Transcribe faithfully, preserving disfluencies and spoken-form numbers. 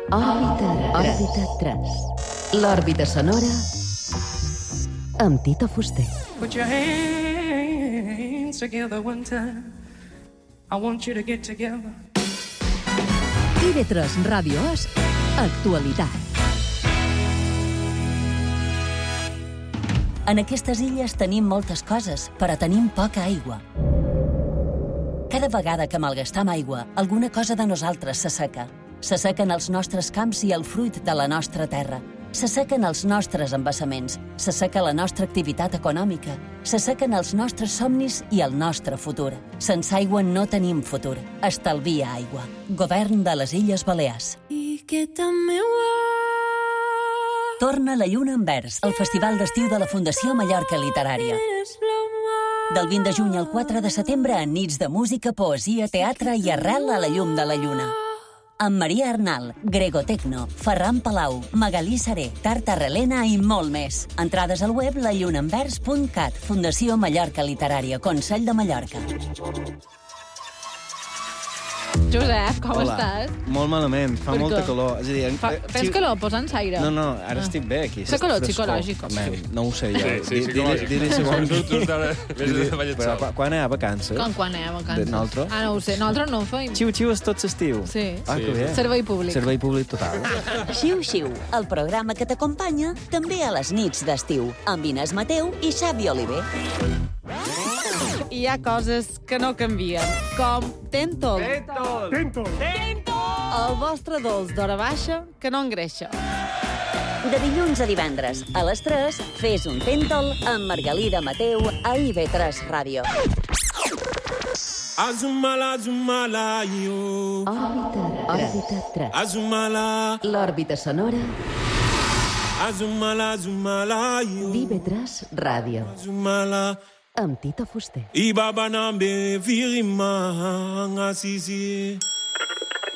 Òrbita, òrbita tres. L'òrbita sonora amb Tito Fuster. Put your hands together one time. I want you to get together. I ve tres Ràdio És Actualitat. En aquestes illes tenim moltes coses, però tenim poca aigua. Cada vegada que malgastam aigua, alguna cosa de nosaltres s'asseca. S'assequen els nostres camps i el fruit de la nostra terra. S'assequen els nostres embassaments. S'asseca la nostra activitat econòmica. S'assequen els nostres somnis i el nostre futur. Sense aigua no tenim futur. Estalvia aigua. Govern de les Illes Balears. I que també ho Torna la lluna en vers, el festival d'estiu de la Fundació Mallorca Literària. Del vint de juny al quatre de setembre, en nits de música, poesia, teatre i arrel a la llum de la lluna. Amb Maria Arnal, Grego Tecno, Ferran Palau, Magalí Saré, Tarta Relena i molt més. Entrades al web la lluna en vers punt cat, Fundació Mallorca Literària, Consell de Mallorca. Josep, com Hola. estàs? Molt malament, fa Per molta què? calor. És a dir, Fa, eh, tens si- calor? Posa'ns aire. No, no, ara Ah. estic bé aquí. Fa calor Frescor. psicològic. Man, no ho sé jo. Sí, sí, Di- psicològic. Diré segons... Tu estàs més de ballet Però sol. quan- quan hi ha vacances? Com quan anem a vacances? De nosaltres? Ah, no ho sé. Nosaltres no ho feim. Xiu-xiu és tot l'estiu. Sí. Ah, que bé. Servei públic. Servei públic total. Xiu-xiu, el programa que t'acompanya també a les nits d'estiu, amb Inés Mateu i Xavi Oliver. Hi ha coses que no canvien, com Tentol. Tento! El vostre dolç d'hora baixa que no engreixa. De dilluns a divendres, a les tres, fes un Tentol amb Margalida Mateu a I V tres Ràdio. Azumala, azumala, yo. Òrbita, òrbita tres. Azumala, L'òrbita sonora azumala, azumala, yo. d'I V tres Ràdio Azumala, amb Tito Fuster. ibaba nambe virima, ngasisi.